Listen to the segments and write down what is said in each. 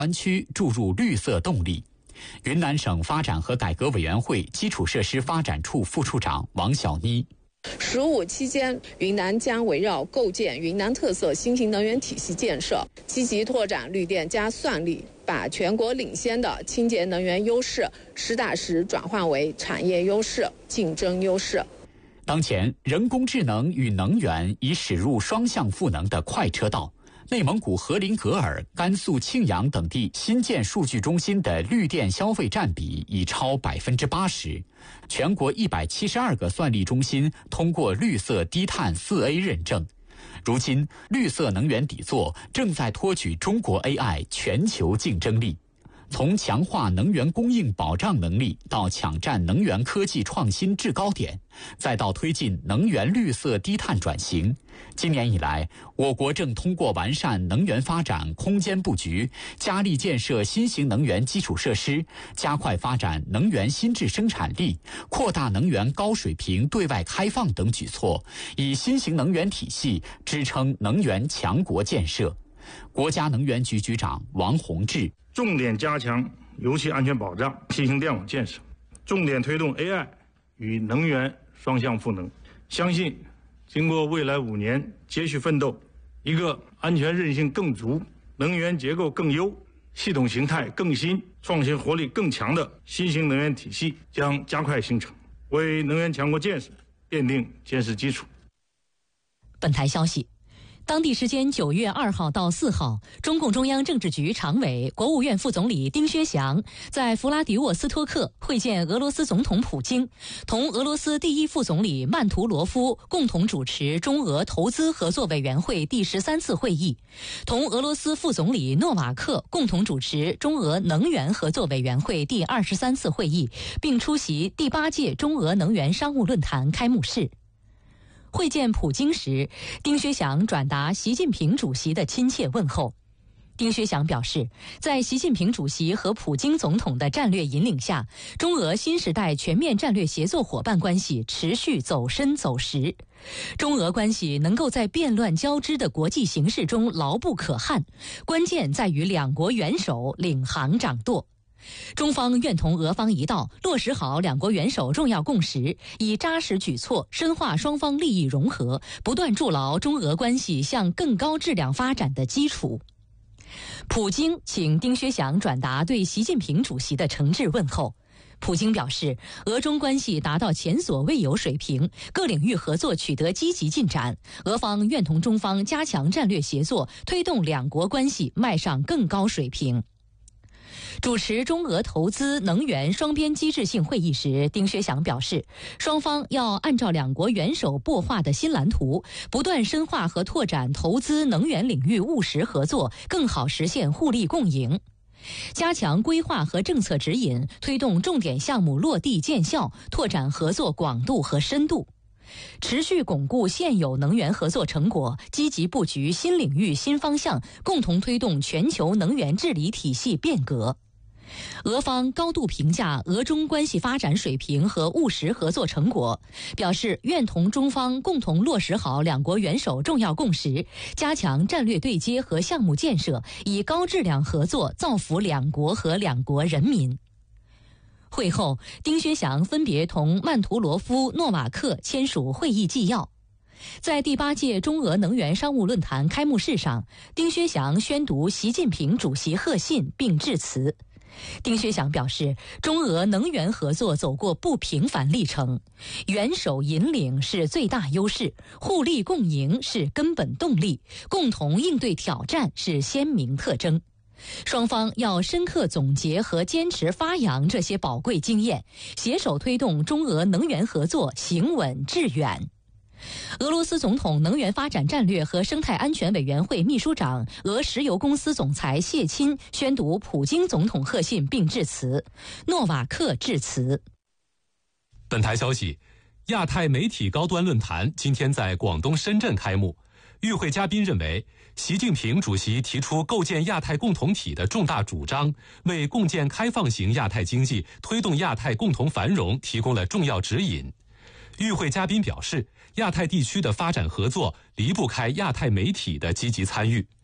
湾区注入绿色动力。云南省发展和改革委员会基础设施发展处副处长王小妮。 “15期间，云南将围绕构建云南特色新型能源体系建设，积极拓展绿电加算力，把全国领先的清洁能源优势实打实转换为产业优势、竞争优势。” 当前，人工智能与能源已驶入双向赋能的快车道。内蒙古和林格尔、甘肃庆阳等地新建数据中心的绿电消费占比已超80%，全国172个算力中心通过绿色低碳4A 认证。如今，绿色能源底座正在托举中国 AI 全球竞争力。从强化能源供应保障能力，到抢占能源科技创新制高点，再到推进能源绿色低碳转型。今年以来，我国正通过完善能源发展空间布局，加力建设新型能源基础设施，加快发展能源新质生产力，扩大能源高水平对外开放等举措，以新型能源体系支撑能源强国建设。国家能源局局长王洪志。 重点加强油气安全保障、新型电网建设，重点推动 AI 与能源双向赋能。相信经过未来5年接续奋斗，一个安全韧性更足、能源结构更优、系统形态更新、创新活力更强的新型能源体系将加快形成，为能源强国建设奠定坚实基础。 本台消息。当地时间9月2号到4号，中共中央政治局常委、国务院副总理丁薛祥在弗拉迪沃斯托克会见俄罗斯总统普京，同俄罗斯第一副总理曼图罗夫共同主持中俄投资合作委员会第13次会议，同俄罗斯副总理诺瓦克共同主持中俄能源合作委员会第23次会议，并出席第8届中俄能源商务论坛开幕式。会见普京时，丁薛祥转达习近平主席的亲切问候。丁薛祥表示，在习近平主席和普京总统的战略引领下，中俄新时代全面战略协作伙伴关系持续走深走实，中俄关系能够在变乱交织的国际形势中牢不可撼，关键在于两国元首领航掌舵。中方愿同俄方一道，落实好两国元首重要共识，以扎实举措深化双方利益融合，不断筑牢中俄关系向更高质量发展的基础。普京请丁薛祥转达对习近平主席的诚挚问候。普京表示，俄中关系达到前所未有水平，各领域合作取得积极进展，俄方愿同中方加强战略协作，推动两国关系迈上更高水平。主持中俄投资能源双边机制性会议时，丁薛祥表示，双方要按照两国元首擘画的新蓝图，不断深化和拓展投资能源领域务实合作，更好实现互利共赢。加强规划和政策指引，推动重点项目落地见效，拓展合作广度和深度。持续巩固现有能源合作成果，积极布局新领域新方向，共同推动全球能源治理体系变革。俄方高度评价俄中关系发展水平和务实合作成果，表示愿同中方共同落实好两国元首重要共识，加强战略对接和项目建设，以高质量合作造福两国和两国人民。会后，丁薛祥分别同曼图罗夫、诺瓦克签署会议纪要。在第8届中俄能源商务论坛开幕式上，丁薛祥宣读习近平主席贺信并致辞。丁薛祥表示，中俄能源合作走过不平凡历程，元首引领是最大优势，互利共赢是根本动力，共同应对挑战是鲜明特征。双方要深刻总结和坚持发扬这些宝贵经验，携手推动中俄能源合作行稳致远。俄罗斯总统能源发展战略和生态安全委员会秘书长、俄石油公司总裁谢钦宣读普京总统贺信并致辞，诺瓦克致辞。 本台消息，亚太媒体高端论坛今天在广东深圳开幕。与会嘉宾认为，习近平主席提出构建亚太共同体的重大主张，为共建开放型亚太经济、推动亚太共同繁荣提供了重要指引。与会嘉宾表示，亚太地区的发展合作离不开亚太媒体的积极参与。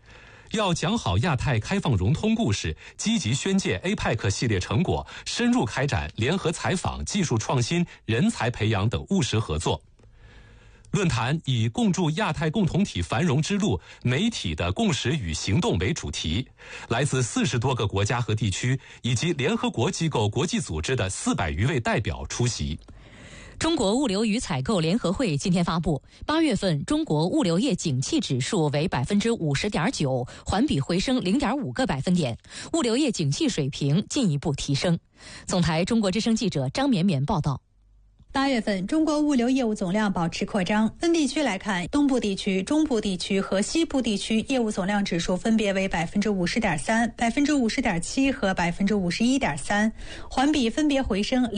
要讲好亚太开放融通故事，积极宣介 APEC 系列成果，深入开展联合采访、技术创新、人才培养等务实合作。论坛以共筑亚太共同体繁荣之路，媒体的共识与行动为主题，来自40多个国家和地区以及联合国机构、国际组织的400余位代表出席。 中国物流与采购联合会今天发布，8月份中国物流业景气指数为 50.9%， 环比回升 0.5个百分点，物流业景气水平进一步提升。总台中国之声记者张绵绵报道。 8月份，中国物流业务总量保持扩张。分地区来看，东部地区、中部地区和西部地区业务总量指数分别为 50.3%、50.7% 和 51.3%， 环比分别回升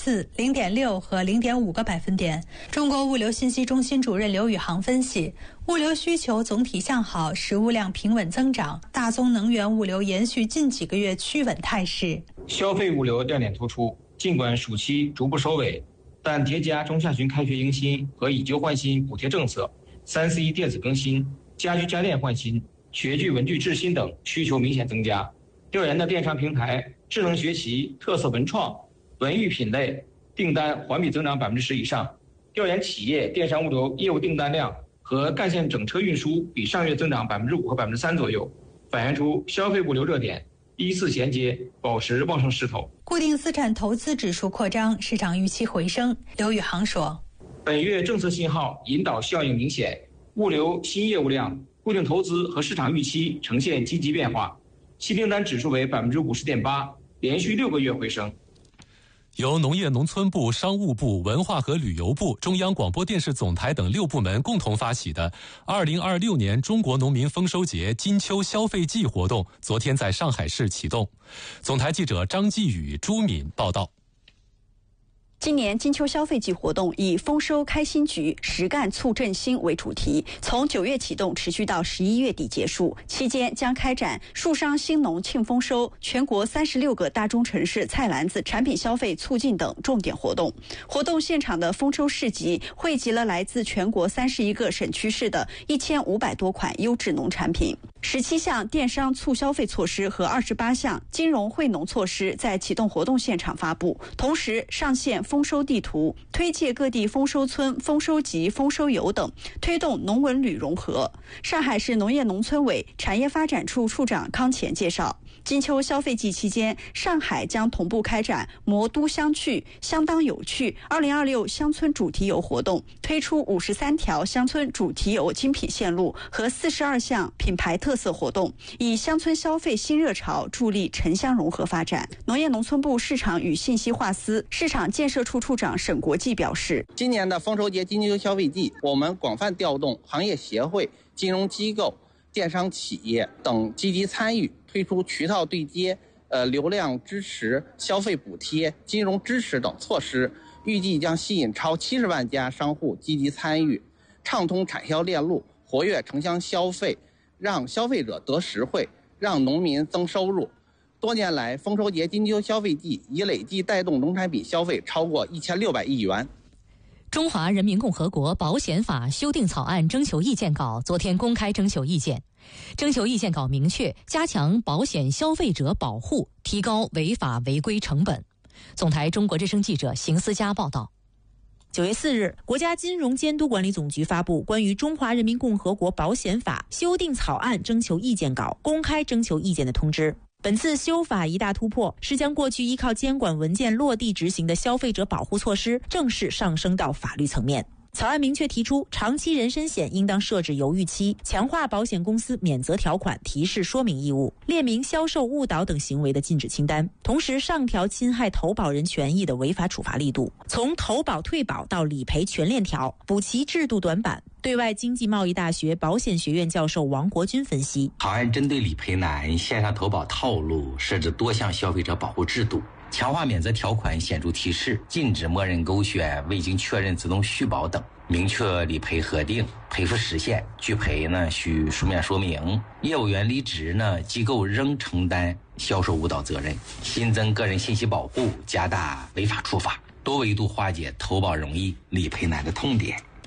0.4、0.6 和 0.5个百分点。中国物流信息中心主任刘宇航分析，物流需求总体向好，实物量平稳增长，大宗能源物流延续近几个月趋稳态势。 消费物流亮点突出，尽管暑期逐步收尾，但叠加中下旬开学迎新和以旧换新补贴政策、3C 电子更新、家居家电换新、学具文具制新等需求明显增加。调研的电商平台、智能学习、特色文创、文娱品类订单环比增长 10% 以上。调研企业电商物流业务订单量和干线整车运输比上月增长 5% 和 3% 左右，反映出消费物流热点依次衔接，保持旺盛势头。 固定资产投资指数扩张，市场预期回升。刘宇航说， 本月政策信号引导效应明显，物流新业务量、固定投资和市场预期呈现积极变化，新订单指数为 50.8%， 连续6个月回升。 由农业农村部、商务部、文化和旅游部、中央广播电视总台等6部门共同发起的2026年中国农民丰收节金秋消费季活动，昨天在上海市启动。总台记者张继宇、朱敏报道。 今年金秋消费季活动以丰收开新局，实干促振兴为主题，从9月启动，持续到11月底结束。期间将开展树商兴农庆丰收、全国36个大中城市菜篮子产品消费促进等重点活动。活动现场的丰收市集汇集了来自全国31个省区市的1500多款优质农产品。17项电商促消费措施和28项金融惠农措施在启动活动现场发布，同时上线丰收地图，推介各地丰收村、丰收集、丰收游等，推动农文旅融合。上海市农业农村委产业发展处处长康乾介绍，金秋消费季期间，上海将同步开展魔都相趣、相当有趣2026乡村主题游活动，推出53条乡村主题游精品线路和42项品牌特色活动，以乡村消费新热潮助力城乡融合发展。农业农村部市场与信息化司市场建设处处长沈国际表示， 今年的丰收节金秋消费季，我们广泛调动行业协会、金融机构、电商企业等积极参与，推出渠道对接、流量支持、消费补贴、金融支持等措施，预计将吸引超70万家商户积极参与，畅通产销链路，活跃城乡消费，让消费者得实惠，让农民增收入。多年来，丰收节金秋消费季已累计带动农产品消费超过1600亿元。 中华人民共和国保险法修订草案征求意见稿昨天公开征求意见。征求意见稿明确加强保险消费者保护，提高违法违规成本。总台中国之声记者邢思佳报道。 9月4日，国家金融监督管理总局发布关于中华人民共和国保险法修订草案征求意见稿公开征求意见的通知。本次修法一大突破是将过去依靠监管文件落地执行的消费者保护措施正式上升到法律层面。草案明确提出，长期人身险应当设置犹豫期，强化保险公司免责条款提示说明义务，列明销售误导等行为的禁止清单，同时上调侵害投保人权益的违法处罚力度，从投保退保到理赔全链条，补齐制度短板。对外经济贸易大学保险学院教授王国军分析， 草案针对理赔难、线上投保套路设置多项消费者保护制度，强化免责条款显著提示，禁止默认勾选、未经确认自动续保等，明确理赔核定、赔付时限，拒赔需书面说明，业务员离职机构仍承担销售误导责任，新增个人信息保护，加大违法处罚，多维度化解投保容易、理赔难的痛点。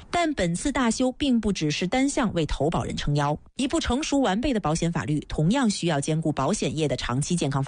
但本次大修并不只是单向为投保人撑腰，一部成熟完备的保险法律同样需要兼顾保险业的长期健康发展。